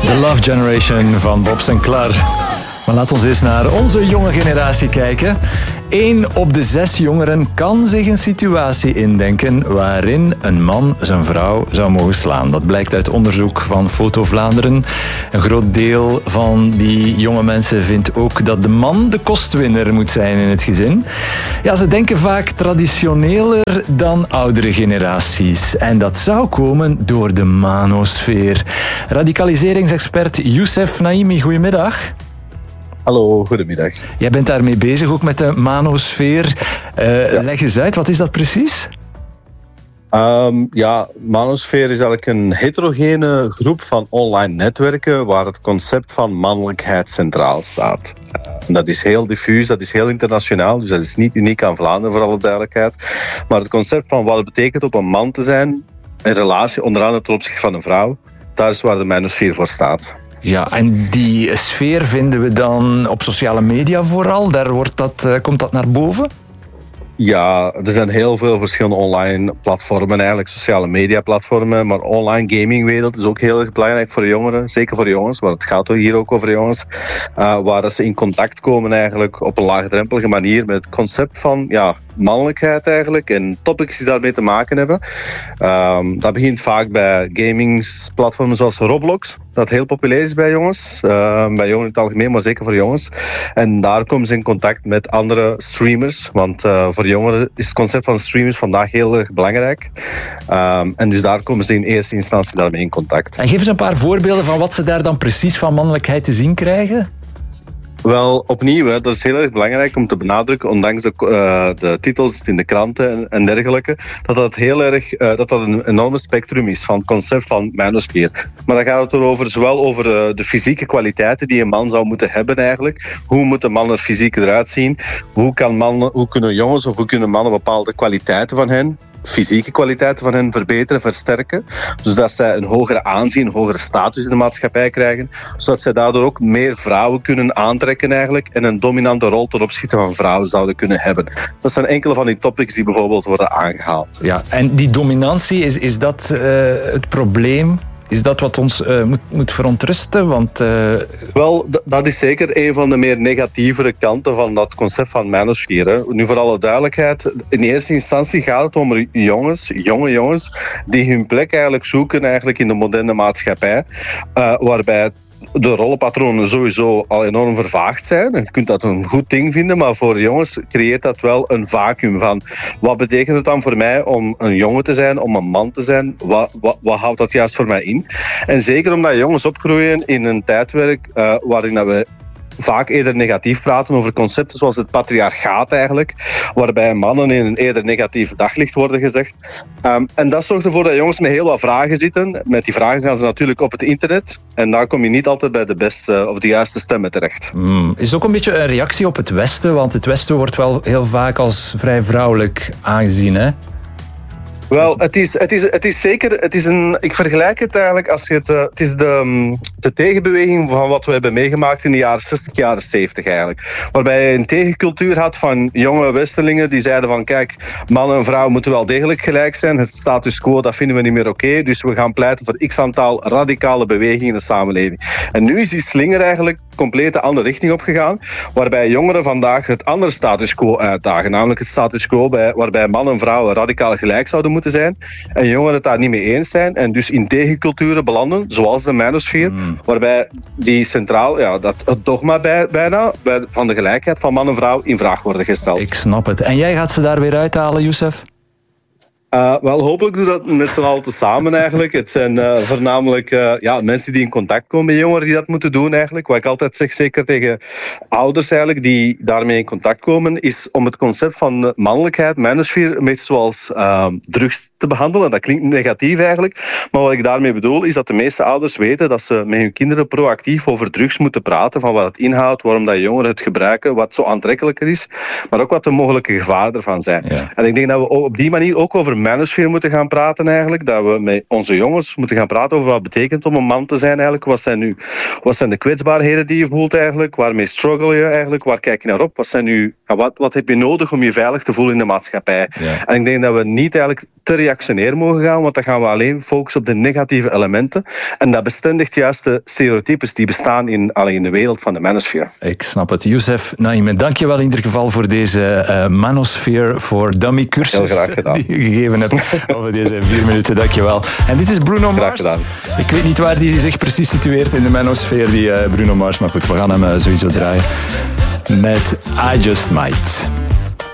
The Love Generation van Bob Sinclair. Maar laat ons eens naar onze jonge generatie kijken. 1 op de 6 jongeren kan zich een situatie indenken waarin een man zijn vrouw zou mogen slaan. Dat blijkt uit onderzoek van Foto Vlaanderen. Een groot deel van die jonge mensen vindt ook dat de man de kostwinner moet zijn in het gezin. Ja, ze denken vaak traditioneler dan oudere generaties. En dat zou komen door de manosfeer. Radicaliseringsexpert Youssef Naimi, goedemiddag. Hallo, goedemiddag. Jij bent daarmee bezig, ook met de manosfeer. Ja. Leg eens uit, wat is dat precies? Manosfeer is eigenlijk een heterogene groep van online netwerken waar het concept van mannelijkheid centraal staat. Dat is heel diffuus, dat is heel internationaal, dus dat is niet uniek aan Vlaanderen voor alle duidelijkheid. Maar het concept van wat het betekent om een man te zijn, een relatie onder andere ten opzichte van een vrouw, daar is waar de manosfeer voor staat. Ja, en die sfeer vinden we dan op sociale media vooral? Daar komt dat naar boven? Ja, er zijn heel veel verschillende online platformen, eigenlijk sociale media platformen, maar online gamingwereld is ook heel erg belangrijk voor jongeren, zeker voor jongens, want het gaat hier ook over jongens, waar ze in contact komen eigenlijk op een laagdrempelige manier met het concept van mannelijkheid eigenlijk en topics die daarmee te maken hebben. Dat begint vaak bij gamingsplatformen zoals Roblox, dat heel populair is bij jongens, bij jongeren in het algemeen, maar zeker voor jongens. En daar komen ze in contact met andere streamers, want voor jongeren is het concept van streamers vandaag heel erg belangrijk. En dus daar komen ze in eerste instantie daarmee in contact. En geef eens een paar voorbeelden van wat ze daar dan precies van mannelijkheid te zien krijgen. Wel, opnieuw, dat is heel erg belangrijk om te benadrukken, ondanks de titels in de kranten en dergelijke, dat een enorme spectrum is van het concept van manosfeer. Maar dan gaat het erover, zowel over de fysieke kwaliteiten die een man zou moeten hebben eigenlijk. Hoe moet een man er fysiek eruit zien? Hoe kunnen jongens of hoe kunnen mannen bepaalde kwaliteiten van hen, fysieke kwaliteiten van hen verbeteren, versterken, zodat zij een hogere aanzien, een hogere status in de maatschappij krijgen, zodat zij daardoor ook meer vrouwen kunnen aantrekken eigenlijk en een dominante rol ten opzichte van vrouwen zouden kunnen hebben. Dat zijn enkele van die topics die bijvoorbeeld worden aangehaald. Ja, en die dominantie, is dat het probleem? Is dat wat ons moet verontrusten? Wel, dat is zeker een van de meer negatievere kanten van dat concept van manosfeer. Hè. Nu, voor alle duidelijkheid, in eerste instantie gaat het om jonge jongens, die hun plek eigenlijk zoeken eigenlijk in de moderne maatschappij, waarbij de rollenpatronen sowieso al enorm vervaagd zijn. En je kunt dat een goed ding vinden, maar voor jongens creëert dat wel een vacuüm van wat betekent het dan voor mij om een jongen te zijn, om een man te zijn? Wat houdt dat juist voor mij in? En zeker omdat jongens opgroeien in een tijdperk waarin dat we vaak eerder negatief praten over concepten zoals het patriarchaat eigenlijk, waarbij mannen in een eerder negatief daglicht worden gezegd. En dat zorgt ervoor dat jongens met heel wat vragen zitten. Met die vragen gaan ze natuurlijk op het internet en daar kom je niet altijd bij de beste of de juiste stemmen terecht. Is ook een beetje een reactie op het Westen, want het Westen wordt wel heel vaak als vrij vrouwelijk aangezien, hè? Wel, het is zeker, ik vergelijk het eigenlijk het is de tegenbeweging van wat we hebben meegemaakt in de jaren 60, jaren 70 eigenlijk. Waarbij je een tegencultuur had van jonge westerlingen die zeiden van kijk, man en vrouw moeten wel degelijk gelijk zijn. Het status quo, dat vinden we niet meer oké. Dus we gaan pleiten voor x-aantal radicale bewegingen in de samenleving. En nu is die slinger eigenlijk compleet de andere richting opgegaan, waarbij jongeren vandaag het andere status quo uitdagen. Namelijk het status quo waarbij man en vrouw radicaal gelijk zouden moeten zijn en jongeren het daar niet mee eens zijn en dus in tegenculturen belanden, zoals de manosfeer, waarbij die centraal, dat het dogma bijna van de gelijkheid van man en vrouw in vraag worden gesteld. Ik snap het. En jij gaat ze daar weer uithalen, Youssef? Wel, hopelijk doen we dat met z'n allen tezamen eigenlijk. Het zijn voornamelijk mensen die in contact komen met jongeren die dat moeten doen eigenlijk. Wat ik altijd zeg, zeker tegen ouders eigenlijk, die daarmee in contact komen, is om het concept van mannelijkheid, manosfeer, een beetje zoals drugs te behandelen. Dat klinkt negatief eigenlijk, maar wat ik daarmee bedoel is dat de meeste ouders weten dat ze met hun kinderen proactief over drugs moeten praten, van wat het inhoudt, waarom dat jongeren het gebruiken, wat zo aantrekkelijker is, maar ook wat de mogelijke gevaren ervan zijn. Ja. En ik denk dat we op die manier ook over manosphere moeten gaan praten eigenlijk. Dat we met onze jongens moeten gaan praten over wat het betekent om een man te zijn eigenlijk. Wat zijn de kwetsbaarheden die je voelt eigenlijk? Waarmee struggle je eigenlijk? Waar kijk je naar op? Wat heb je nodig om je veilig te voelen in de maatschappij? Ja. En ik denk dat we niet eigenlijk te reactionair mogen gaan, want dan gaan we alleen focussen op de negatieve elementen. En dat bestendigt juist de stereotypes die bestaan in de wereld van de manosphere. Ik snap het. Youssef Naïm, dank je wel in ieder geval voor deze Manosphere for Dummy cursus die je gegeven hebt over deze 4 minuten. Dank je wel. En dit is Bruno Mars. Ik weet niet waar die zich precies situeert in de Manosphere, die Bruno Mars, maar goed, we gaan hem sowieso draaien met I Just Might.